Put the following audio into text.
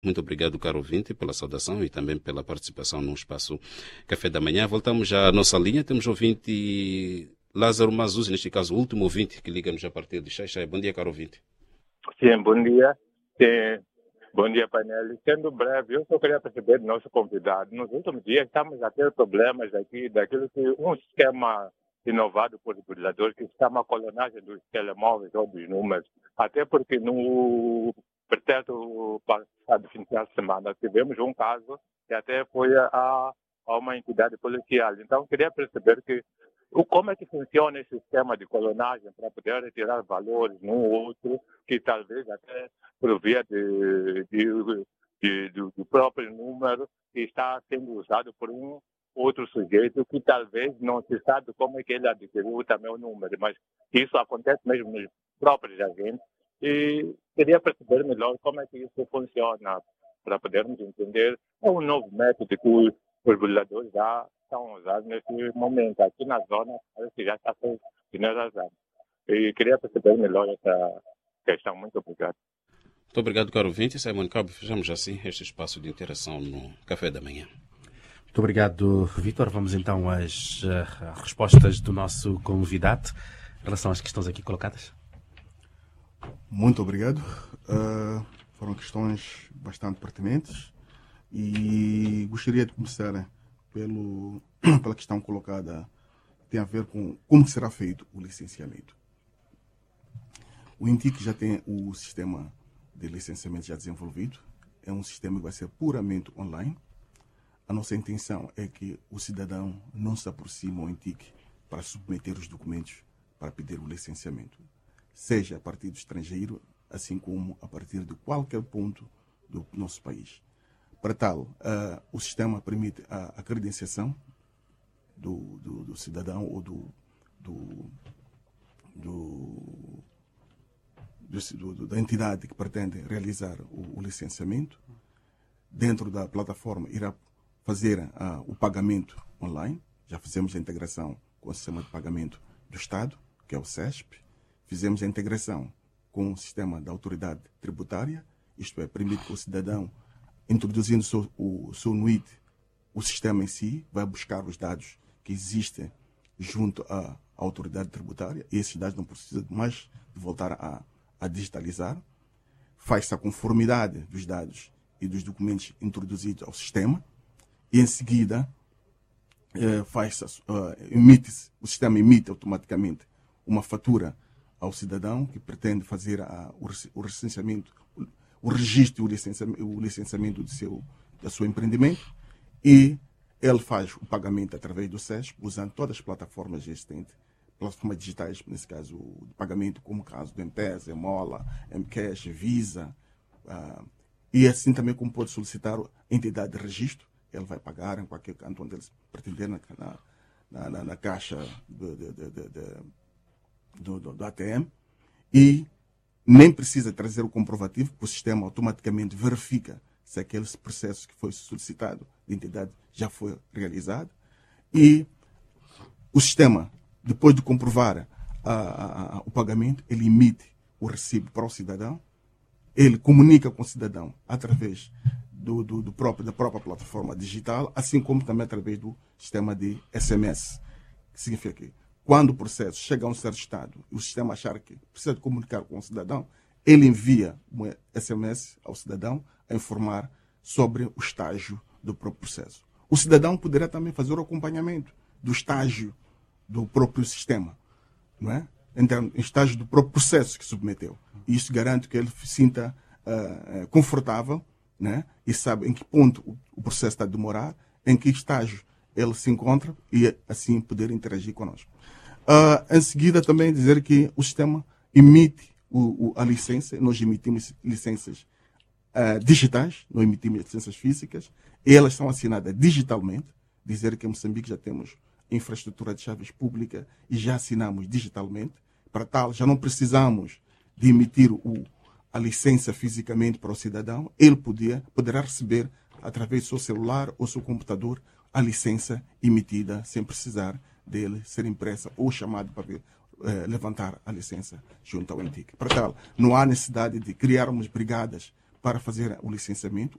Muito obrigado, caro ouvinte, pela saudação e também pela participação no espaço Café da Manhã. Voltamos já à nossa linha. Temos ouvinte Lázaro Mazuz, neste caso o último ouvinte que liga-nos a partir de Xaixai. Bom dia, caro ouvinte. Sim, bom dia. Sim, bom dia, painel. Sendo breve, eu só queria perceber do nosso convidado. Nos últimos dias estamos a ter problemas aqui daquilo que um sistema inovado por reguladores que se chama a colonagem dos telemóveis ou dos números. Até porque no pretérito passado fim de semana tivemos um caso que até foi a uma entidade policial. Então, queria perceber como é que funciona esse sistema de colonagem para poder retirar valores num ou outro, que talvez até por via do próprio número que está sendo usado por um outro sujeito que talvez não se sabe como é que ele adquiriu também o número, mas isso acontece mesmo nos próprios agentes e queria perceber melhor como é que isso funciona para podermos entender. É um novo método que os reguladores já estão usando nesse momento. Aqui na zona, parece que já está finalizado. E queria perceber melhor essa questão. Muito obrigado. Muito obrigado, caro ouvinte. Simon Cabo, fechamos assim este espaço de interação no Café da Manhã. Muito obrigado, Vítor. Vamos então às respostas do nosso convidado em relação às questões aqui colocadas. Muito obrigado. Foram questões bastante pertinentes e gostaria de começar pela questão colocada que tem a ver com como será feito o licenciamento. O INTIC já tem o sistema de licenciamento já desenvolvido. É um sistema que vai ser puramente online. A nossa intenção é que o cidadão não se aproxime ao INTIC para submeter os documentos para pedir o licenciamento, seja a partir do estrangeiro, assim como a partir de qualquer ponto do nosso país. Para tal, o sistema permite a credenciação do cidadão ou da entidade que pretende realizar o licenciamento. Dentro da plataforma irá fazer o pagamento online. Já fizemos a integração com o sistema de pagamento do Estado, que é o CESP. Fizemos a integração com o sistema da autoridade tributária, isto é, permite que o cidadão, introduzindo o seu NUIT, o sistema em si vai buscar os dados que existem junto à autoridade tributária e esses dados não precisam mais de voltar a digitalizar. Faz-se a conformidade dos dados e dos documentos introduzidos ao sistema e, em seguida, o sistema emite automaticamente uma fatura ao cidadão que pretende fazer o recenseamento, o registro e o licenciamento do seu empreendimento, e ele faz o pagamento através do SESP, usando todas as plataformas existentes, plataformas digitais, nesse caso de pagamento, como o caso do M-Pesa, Mola, M-Cash, Visa, e assim também como pode solicitar a entidade de registro, ele vai pagar em qualquer canto onde ele pretender na caixa do ATM, e nem precisa trazer o comprovativo, porque o sistema automaticamente verifica se aquele processo que foi solicitado de entidade já foi realizado, e o sistema, depois de comprovar o pagamento, ele emite o recibo para o cidadão, ele comunica com o cidadão através da própria plataforma digital, assim como também através do sistema de SMS, que significa que quando o processo chega a um certo estado e o sistema achar que precisa de comunicar com o cidadão, ele envia um SMS ao cidadão a informar sobre o estágio do próprio processo. O cidadão poderá também fazer o acompanhamento do estágio do próprio sistema, não é? Então, estágio do próprio processo que submeteu. E isso garante que ele se sinta confortável, né? E sabe em que ponto o processo está a demorar, em que estágio ele se encontra e assim poder interagir conosco. Em seguida, também dizer que o sistema emite a licença, nós emitimos licenças digitais, não emitimos licenças físicas, e elas são assinadas digitalmente, dizer que em Moçambique já temos infraestrutura de chaves pública e já assinamos digitalmente. Para tal, já não precisamos de emitir a licença fisicamente para o cidadão, ele poderá receber através do seu celular ou seu computador a licença emitida sem precisar dele ser impressa ou chamado para levantar a licença junto ao INTIC. Para tal, não há necessidade de criarmos brigadas para fazer o licenciamento.